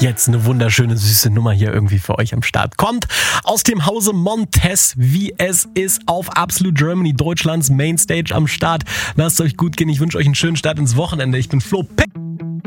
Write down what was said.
Jetzt eine wunderschöne, süße Nummer hier irgendwie für euch am Start. Kommt aus dem Hause Montez, wie es ist, auf Absolute Germany, Deutschlands Mainstage am Start. Lasst euch gut gehen. Ich wünsche euch einen schönen Start ins Wochenende. Ich bin Flo Pick.